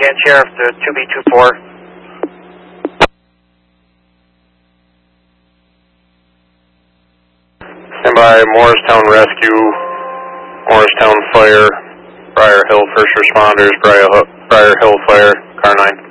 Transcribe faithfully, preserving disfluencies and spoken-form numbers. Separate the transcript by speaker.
Speaker 1: Again, Sheriff, to two B two four.
Speaker 2: Stand by Morristown Rescue, Morristown Fire, Briar Hill First Responders, Briar, Briar Hill Fire, car nine.